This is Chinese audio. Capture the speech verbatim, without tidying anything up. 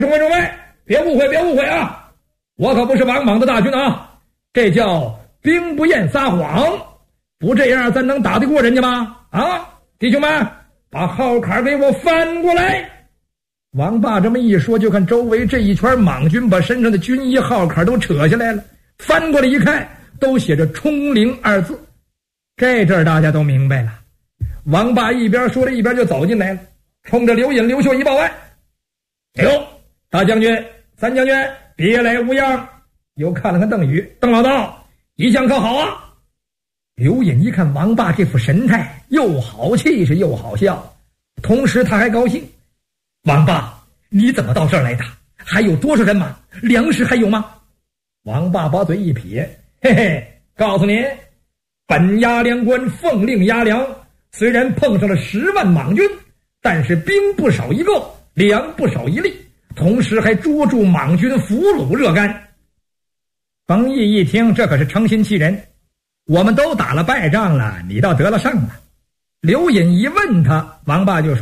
众位众位，别误会别误会啊，我可不是王莽的大军啊，这叫兵不厌撒谎，不这样咱能打得过人家吗？啊，弟兄们，把号坎给我翻过来。王霸这么一说，就看周围这一圈莽军把身上的军衣号坎都扯下来了，翻过来一看，都写着冲陵二字。这阵儿大家都明白了，王霸一边说着一边就走进来了，冲着刘隐刘秀一报案：哎呦，大将军三将军别来无恙。又看了看邓禹，邓老道一向可好啊？刘隐一看王霸这副神态，又好气势又好笑，同时他还高兴。王霸，你怎么到这儿来的？还有多少人马？粮食还有吗？王霸把嘴一撇，嘿嘿，告诉您，本押粮官奉令押粮，虽然碰上了十万莽军，但是兵不少一个，粮不少一粒，同时还捉住莽军俘虏若干。冯异一听，这可是诚心欺人，我们都打了败仗了，你倒得了胜了。刘隐一问他，王霸就说